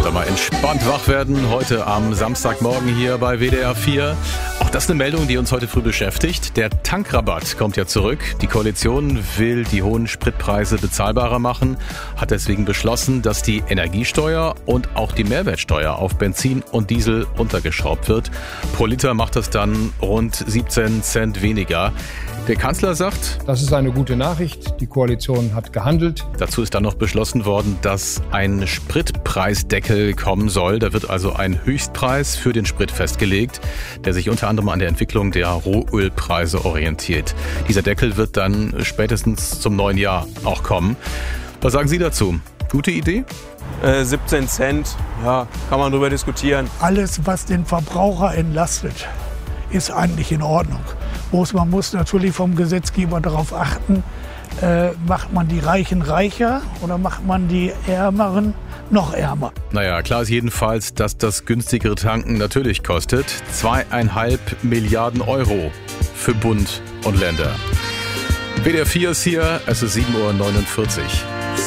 oder mal entspannt wach werden. Heute am Samstagmorgen hier bei WDR 4. Auch das ist eine Meldung, die uns heute früh beschäftigt. Der Tankrabatt kommt ja zurück. Die Koalition will die hohen Spritpreise bezahlbarer machen, hat deswegen beschlossen, dass die Energiesteuer und auch die Mehrwertsteuer auf Benzin und Diesel runtergeschraubt wird. Pro Liter macht das dann rund 17 Cent weniger. Der Kanzler sagt, das ist eine gute Nachricht. Die Koalition hat gehandelt. Dazu ist dann noch beschlossen worden, dass ein Spritpreisdeckel kommen soll. Da wird also ein Höchstpreis für den Sprit festgelegt, der sich unter anderem an der Entwicklung der Rohölpreise orientiert. Dieser Deckel wird dann spätestens zum neuen Jahr auch kommen. Was sagen Sie dazu? Gute Idee? 17 Cent, ja, kann man drüber diskutieren. Alles, was den Verbraucher entlastet, ist eigentlich in Ordnung. Man muss natürlich vom Gesetzgeber darauf achten, macht man die Reichen reicher oder macht man die Ärmeren noch ärmer? Naja, klar ist jedenfalls, dass das günstigere Tanken natürlich kostet. 2,5 Milliarden Euro für Bund und Länder. WDR 4 ist hier, es ist 7.49 Uhr.